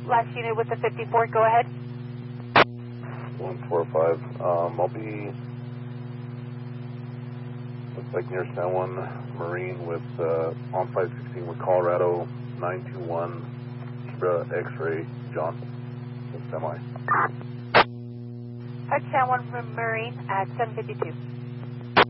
Last unit with the 54, go ahead. 145. I'll be, looks like near San Juan Marine with on 516 with Colorado 921 Zebra X-ray John with semi. At San Juan Marine at 752.